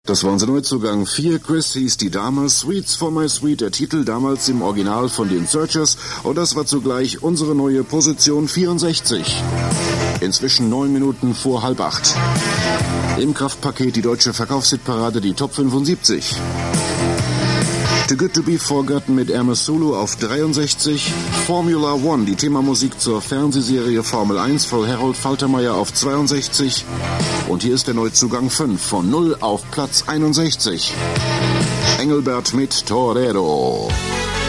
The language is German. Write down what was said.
Das war unser Neuzugang. 4 Chris hieß die Dame, Sweets for My Sweet, der Titel damals im Original von den Searchers. Und das war zugleich unsere neue Position 64. Inzwischen 9 Minuten vor 7:30. Im Kraftpaket die deutsche Verkaufshitparade, die Top 75. Too Good To Be Forgotten mit Amos Sulu auf 63. Formula One, die Themamusik zur Fernsehserie Formel 1 von Harold Faltermeyer auf 62. Und hier ist der Neuzugang 5 von 0 auf Platz 61. Engelbert mit Torero.